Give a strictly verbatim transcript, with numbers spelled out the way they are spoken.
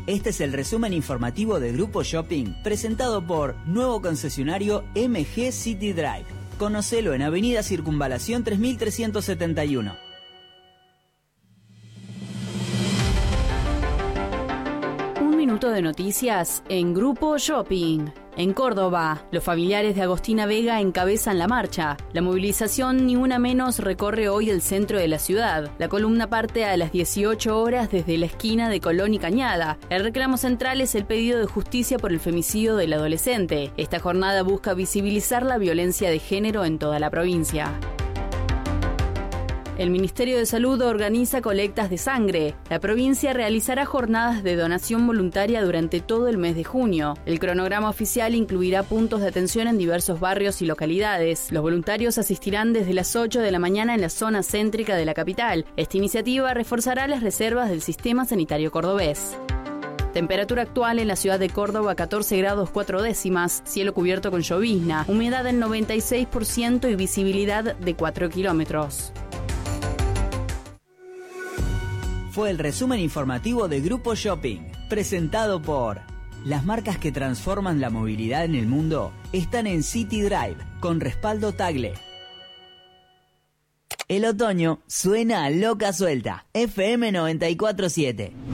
Este es el resumen informativo de Grupo Shopping, presentado por nuevo concesionario M G City Drive. Conocelo en Avenida Circunvalación tres mil trescientos setenta y uno. Un minuto de noticias en Grupo Shopping. En Córdoba, los familiares de Agostina Vega encabezan la marcha. La movilización Ni Una Menos recorre hoy el centro de la ciudad. La columna parte a las dieciocho horas desde la esquina de Colón y Cañada. El reclamo central es el pedido de justicia por el femicidio del adolescente. Esta jornada busca visibilizar la violencia de género en toda la provincia. El Ministerio de Salud organiza colectas de sangre. La provincia realizará jornadas de donación voluntaria durante todo el mes de junio. El cronograma oficial incluirá puntos de atención en diversos barrios y localidades. Los voluntarios asistirán desde las ocho de la mañana en la zona céntrica de la capital. Esta iniciativa reforzará las reservas del sistema sanitario cordobés. Temperatura actual en la ciudad de Córdoba, catorce grados cuatro décimas, cielo cubierto con llovizna, humedad del noventa y seis por ciento y visibilidad de cuatro kilómetros. Fue el resumen informativo de Grupo Shopping, presentado por... Las marcas que transforman la movilidad en el mundo están en City Drive, con respaldo Tagle. El otoño suena a Loca Suelta, F M noventa y cuatro punto siete.